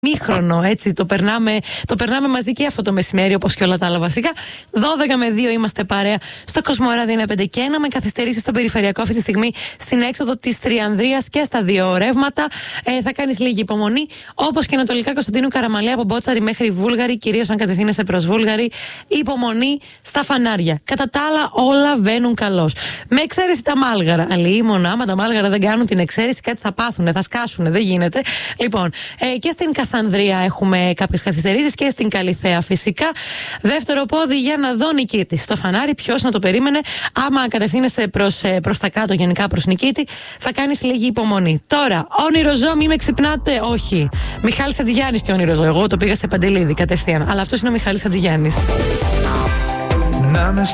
μήχρονο, έτσι, το περνάμε μαζί και αυτό το μεσημέρι, όπως και όλα τα άλλα βασικά. 12 με 2 είμαστε παρέα στο Κοσμοράδιο 1,5 και 1, με καθυστερήσεις στο περιφερειακό αυτή τη στιγμή στην έξοδο της Τριανδρίας και στα δύο ρεύματα. Θα κάνεις λίγη υπομονή, όπως και ανατολικά Κωνσταντίνου Καραμαλή από Μπότσαρη μέχρι Βούλγαρη, κυρίως αν κατευθύνεσαι προς Βούλγαρη. Υπομονή στα φανάρια. Κατά τα άλλα, όλα βαίνουν καλώς. Με εξαίρεση τα Μάλγαρα. Αλλοίμων, άμα τα Μάλγαρα δεν κάνουν την εξαίρεση, κάτι θα πάθουνε, θα σκάσουνε, δεν γίνεται. Λοιπόν, και στην Κασανδρία έχουμε κάποιες καθυστερήσεις και στην Καλιθέα φυσικά. Δεύτερο πόδι για να δω Νικήτη. Στο φανάρι, ποιος να το περίμενε. Άμα κατευθύνεσαι προς τα κάτω, γενικά προς Νικήτη, θα κάνεις λίγη υπομονή. Τώρα, όνειρο ζω, μη με ξυπνάτε. Όχι. Μιχάλης Χατζηγιάννης και όνειρο ζω. Εγώ το πήγα σε Παντελίδη κατευθείαν. Αλλά αυτός είναι ο Μιχάλης Χατζηγιάννης.